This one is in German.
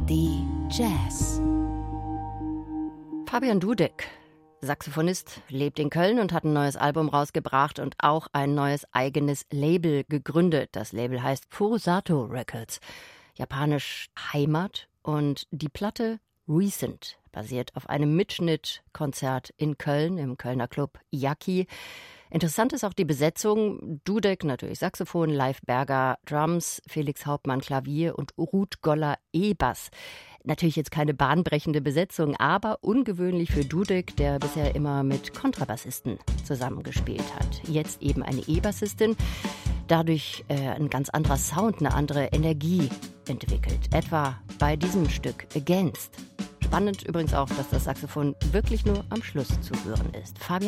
ARD Jazz. Fabian Dudek, Saxophonist, lebt in Köln und hat ein neues Album rausgebracht und auch ein neues eigenes Label gegründet. Das Label heißt Furusato Records, japanisch Heimat, und die Platte Recent basiert auf einem Mitschnittkonzert in Köln, im Kölner Club Yaki. Interessant ist auch die Besetzung. Dudek natürlich Saxophon, Leif Berger Drums, Felix Hauptmann Klavier und Ruth Goller E-Bass. Natürlich jetzt keine bahnbrechende Besetzung, aber ungewöhnlich für Dudek, der bisher immer mit Kontrabassisten zusammengespielt hat. Jetzt eben eine E-Bassistin. Dadurch ein ganz anderer Sound, eine andere Energie entwickelt. Etwa bei diesem Stück Against. Spannend übrigens auch, dass das Saxophon wirklich nur am Schluss zu hören ist. Fabian